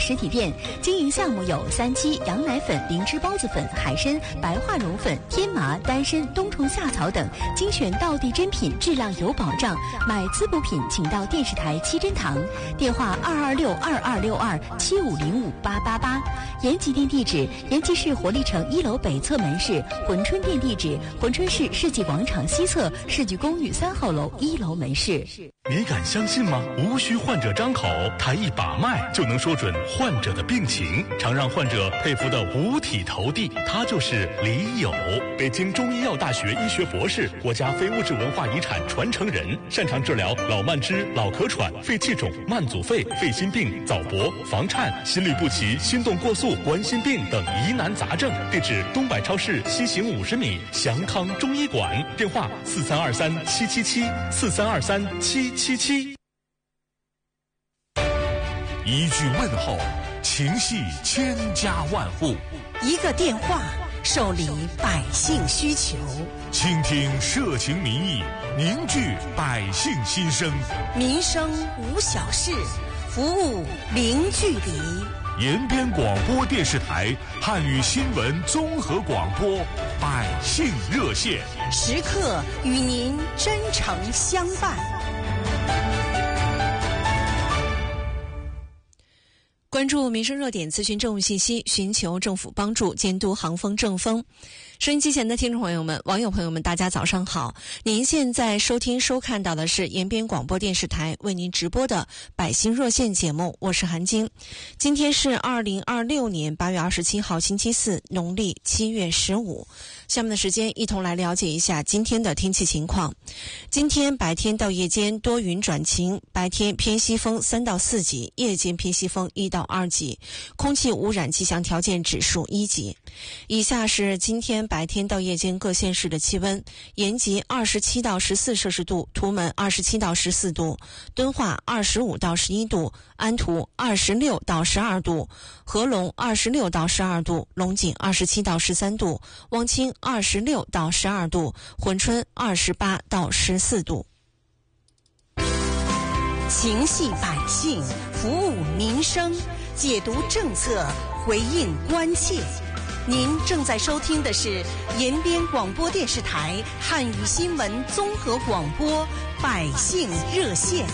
实体店，经营项目有三七、羊奶粉、灵芝包子粉、海参、白化绒粉、天麻、丹参、冬虫夏草等，精选道地珍品，质量有保障。买滋补品，请到电视台七珍堂，电话226-2262-7505-888。延吉店地址：延吉市活力城1楼北侧门市；珲春店地址：珲春市世纪广场西侧世纪公寓3号楼1楼门市。 你敢相信吗？无需患者张口，他一把脉就能说准患者的病情，常让患者佩服的五体投地。他就是李友，北京中医药大学医学博士，国家非物质文化遗产传承人，擅长治疗老慢支、老咳喘、肺气肿、慢阻肺、肺心病、早搏、房颤、心律不齐、心动过速、冠心病等疑难杂症。地址：东百超市西行50米，祥康中医馆。电话：4323-777，4323-777。 一句问候，情系千家万户； 一个电话，受理百姓需求。 倾听社情民意，凝聚百姓心声。 民生无小事，服务零距离。 延边广播电视台汉语新闻综合广播百姓热线， 时刻与您真诚相伴。 关注民生热点，咨询政务信息，寻求政府帮助，监督行风政风。收音机前的听众朋友们、网友朋友们，大家早上好！您现在收听收看到的是延边广播电视台为您直播的百姓热线节目，我是韩晶。今天是2026年8月27号星期四，农历7月15。下面的时间一同来了解一下今天的天气情况。今天白天到夜间多云转晴，白天偏西风3到4级，夜间偏西风1到2级，空气污染气象条件指数1级。以下是今天白天到夜间各县市的气温：延吉27到14摄氏度，图门27到14度，敦化25到11度，安图26到12度，合龙26到12度，龙井27到13度，汪清26到12度，珲春28到14度。 情系百姓，服务民生，解读政策，回应关切。您正在收听的是延边广播电视台汉语新闻综合广播百姓热线。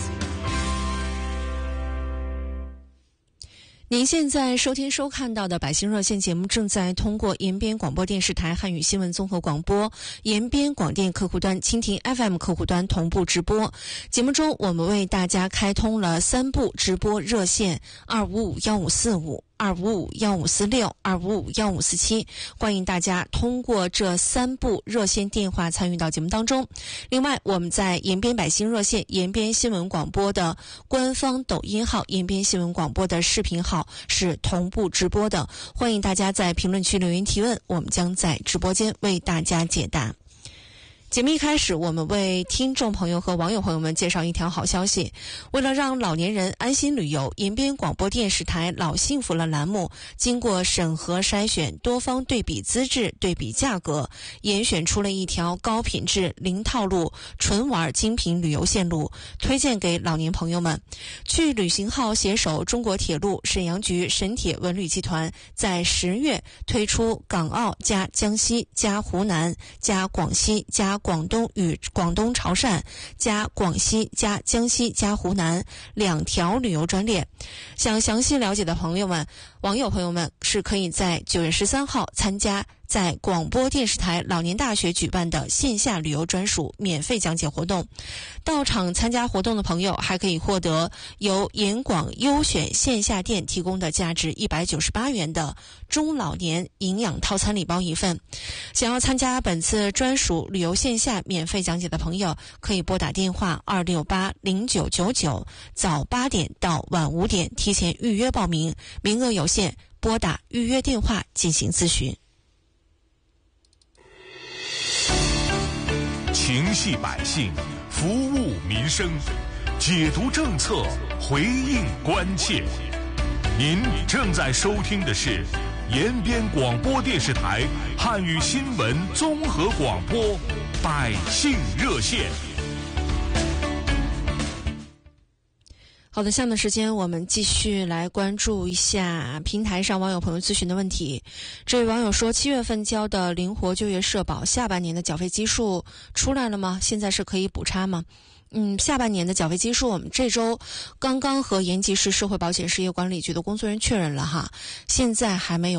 您现在收听收看到的百姓热线节目正在通过延边广播电视台汉语新闻综合广播、延边广电客户端、蜻蜓 FM 客户端同步直播。节目中我们为大家开通了3部直播热线：2551545。2551546、2551547，欢迎大家通过这3部热线电话参与到节目当中。另外，我们在延边百姓热线、延边新闻广播的官方抖音号、延边新闻广播的视频号是同步直播的，欢迎大家在评论区留言提问，我们将在直播间为大家解答。节目一开始，我们为听众朋友和网友朋友们介绍一条好消息。为了让老年人安心旅游，延边广播电视台老幸福了栏目经过审核筛选，多方对比资质、对比价格，严选出了一条高品质、零套路、纯玩精品旅游线路，推荐给老年朋友们。据旅行号携手中国铁路、沈阳局沈铁文旅集团在10月推出港澳加江西加湖南加广西加广东与广东潮汕加广西加江西加湖南2条旅游专列。想详细了解的朋友们、网友朋友们是可以在9月13号参加在广播电视台老年大学举办的线下旅游专属免费讲解活动。到场参加活动的朋友还可以获得由延广优选线下店提供的价值198元的中老年营养套餐礼包1份。想要参加本次专属旅游线下免费讲解的朋友，可以拨打电话2680999，早8点到晚5点提前预约报名，名额有限，拨打预约电话进行咨询。 情系百姓，服务民生，解读政策，回应关切。您正在收听的是延边广播电视台汉语新闻综合广播百姓热线。 好的，下面时间我们继续来关注一下平台上网友朋友咨询的问题。这位网友说，7月份交的灵活就业社保下半年的缴费基数出来了吗？现在是可以补差吗？下半年的缴费基数我们这周刚刚和延吉市社会保险事业管理局的工作人员确认了哈，现在还没有